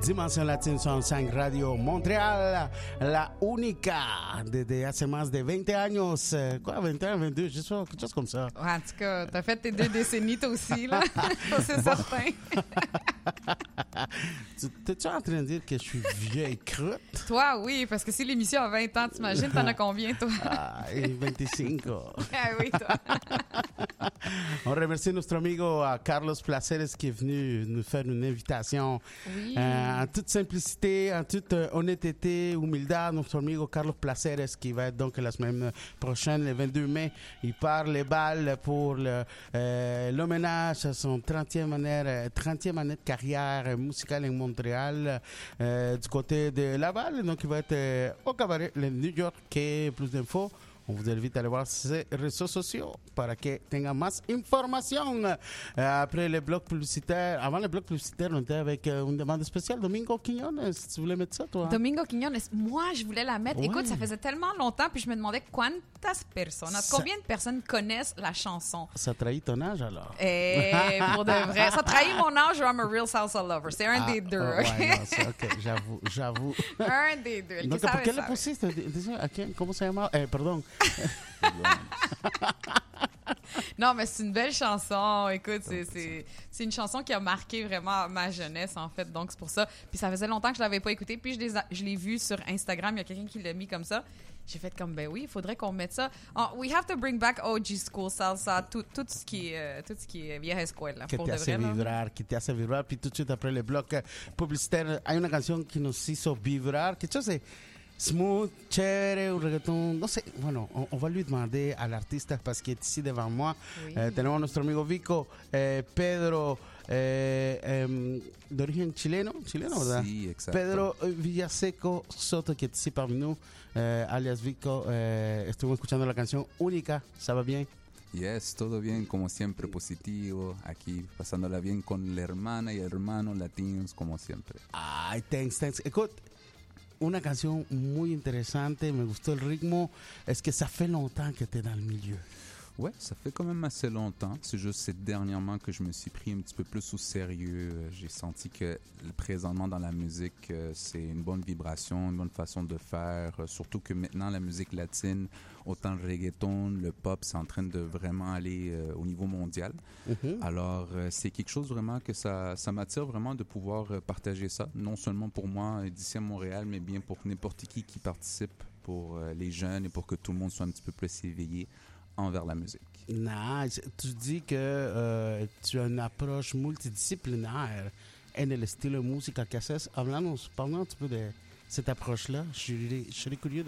Dimension Latine 65 Radio Montréal, la única desde hace más de 20 años. Quoi, 21, 22, je sais pas, quelque chose comme ça. Ouais, en tout cas, t'as fait tes 2 décennies, toi aussi, là. Ça, c'est certain. T'es-tu en train de dire que je suis vieille croûte? Toi, oui, parce que si l'émission a 20 ans, t'imagines, t'en as combien, toi? Ah, 25. Ah oui, toi. On remercie notre amigo Carlos Placeres qui est venu nous faire une invitation. Oui. En toute simplicité, en toute honnêteté, humildad, notre amigo Carlos Placeres qui va être donc la semaine prochaine, le 22 mai. Il part les balles pour l'hommage à son 30e année de carrière musicale en Montréal du côté de Laval. Donc il va être au cabaret le New York. Plus d'infos, on vous invite à aller voir ses réseaux sociaux para que tenga más information. Après le bloc publicitaire, avant le bloc publicitaire, on était avec une demande spéciale. Domingo Quiñones, tu voulais mettre ça, toi? Domingo Quiñones, moi, je voulais la mettre. Ouais. Écoute, ça faisait tellement longtemps, puis je me demandais quantas personas, combien de personnes connaissent la chanson? Ça trahit ton âge, alors? Pour de vrai. Ça trahit mon âge, I'm a real salsa lover. C'est un des deux. Ouais, non, c'est OK, j'avoue. Un des deux. Donc, ¿por qué le pusiste? ¿A quién? ¿Cómo se llama? Perdón. Non, mais c'est une belle chanson. Écoute, c'est une chanson qui a marqué vraiment ma jeunesse, en fait. Donc, c'est pour ça. Puis ça faisait longtemps que je l'avais pas écouté. Puis je l'ai vu sur Instagram. Il y a quelqu'un qui l'a mis comme ça. J'ai fait comme, ben oui, il faudrait qu'on mette ça. We have to bring back OG School Salsa, tout ce qui est vieja escuela. Que te hace vibrar, Puis tout de suite après le bloc publicitaire, hay una canción que nos hizo vibrar, que yo sé, smooth, chévere, un reggaeton, no sé. Bueno, on va lui demander à l'artiste parce qu'il est ici devant moi. Oui. Tenemos a nuestro amigo Vico, Pedro, d'origen chileno, ¿verdad? Sí, exacto. Pedro Villaseco Soto, que est ici parmi nous, alias Vico. Estuvimos escuchando la canción Única, ¿ça va bien? Yes, todo bien, como siempre, positivo. Aquí pasándola bien con la hermana y el hermano latinos, como siempre. Ay, thanks. Écoute, una canción muy interesante, me gustó el ritmo. Est-ce que ça fait longtemps que tu es dans le milieu? Ouais, ça fait quand même assez longtemps. C'est juste c'est dernièrement que je me suis pris un petit peu plus au sérieux. J'ai senti que présentement dans la musique, c'est une bonne vibration, une bonne façon de faire. Surtout que maintenant, la musique latine, autant le reggaeton, le pop, c'est en train de vraiment aller au niveau mondial. Mm-hmm. Alors, c'est quelque chose vraiment que ça m'attire vraiment de pouvoir partager ça. Non seulement pour moi d'ici à Montréal, mais bien pour n'importe qui participe, pour les jeunes et pour que tout le monde soit un petit peu plus éveillé envers la musique. Nice. Tu dis que tu as une approche multidisciplinaire en el estilo de música que haces. Parlons un petit peu de cette approche-là. Je serais curieux